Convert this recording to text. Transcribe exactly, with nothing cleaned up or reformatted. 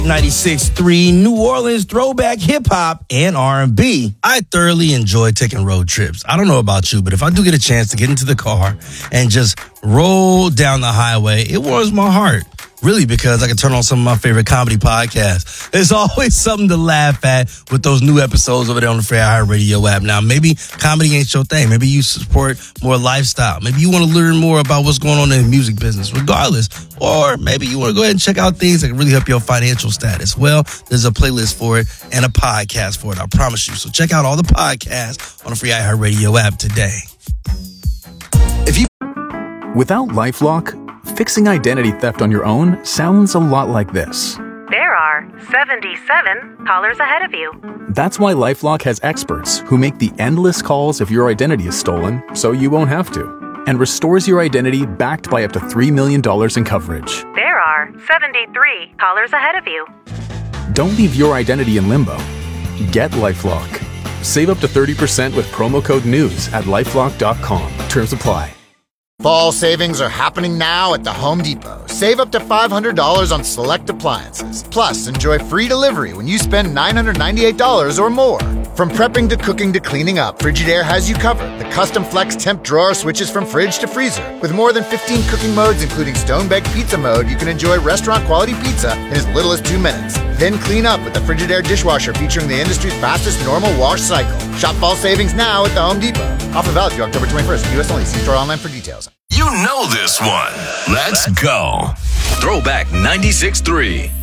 ninety-six point three New Orleans throwback hip-hop and R and B. I thoroughly enjoy taking road trips. I don't know about you, but if I do get a chance to get into the car and just roll down the highway, it warms my heart. Really, because I can turn on some of my favorite comedy podcasts. There's always something to laugh at with those new episodes over there on the Free Radio app. Now, maybe comedy ain't your thing. Maybe you support more lifestyle. Maybe you want to learn more about what's going on in the music business, regardless. Or maybe you want to go ahead and check out things that can really help your financial status. Well, there's a playlist for it and a podcast for it, I promise you. So check out all the podcasts on the Free Radio app today. If you Without LifeLock, fixing identity theft on your own sounds a lot like this. There are seventy-seven callers ahead of you. That's why LifeLock has experts who make the endless calls if your identity is stolen, so you won't have to, and restores your identity backed by up to three million dollars in coverage. There are seventy-three callers ahead of you. Don't leave your identity in limbo. Get LifeLock. Save up to thirty percent with promo code NEWS at lifelock dot com. Terms apply. Fall savings are happening now at the Home Depot. Save up to five hundred dollars on select appliances. Plus, enjoy free delivery when you spend nine hundred ninety-eight dollars or more. From prepping to cooking to cleaning up, Frigidaire has you covered. The custom flex temp drawer switches from fridge to freezer. With more than fifteen cooking modes, including stone-baked pizza mode, you can enjoy restaurant-quality pizza in as little as two minutes. Then clean up with the Frigidaire dishwasher featuring the industry's fastest normal wash cycle. Shop fall savings now at the Home Depot. Offer valid through October twenty-first. U S only. See store online for details. You know this one. Let's go. Throwback ninety-six point three.